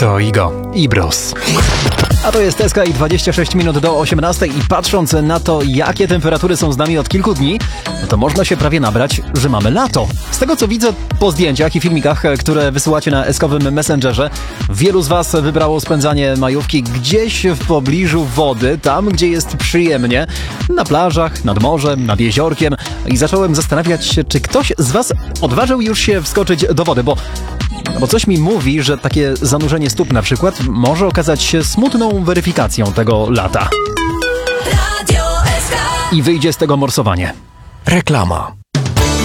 To Igo i Bruce. A to jest SK i 26 minut do 18 i patrząc na to, jakie temperatury są z nami od kilku dni, no to można się prawie nabrać, że mamy lato. Z tego co widzę po zdjęciach i filmikach, które wysyłacie na SK-owym Messengerze, wielu z was wybrało spędzanie majówki gdzieś w pobliżu wody, tam gdzie jest przyjemnie, na plażach, nad morzem, nad jeziorkiem i zacząłem zastanawiać się, czy ktoś z was odważył już się wskoczyć do wody, bo coś mi mówi, że takie zanurzenie stóp na przykład może okazać się smutną weryfikacją tego lata. I wyjdzie z tego morsowanie. Reklama.